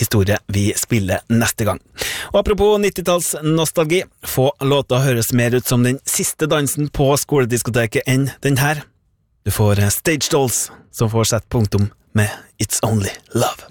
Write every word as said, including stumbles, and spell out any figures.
historie vi spiller neste gang. Og apropos nittitalls nostalgi, få låter høres mer ut som den siste dansen på skolediskoteket enn den her. Du får Stage Dolls, som får sett punktum med It's Only Love.